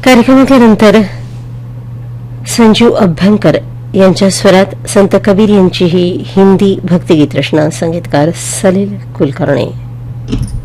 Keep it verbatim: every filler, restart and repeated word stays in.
कार्यक्रमाच्या नंतर संजीव अभ्यंकर यांच्या स्वरात संत कबीर यांची ही हिंदी भक्तिगीत रचना, संगीतकार सलील कुलकर्णी.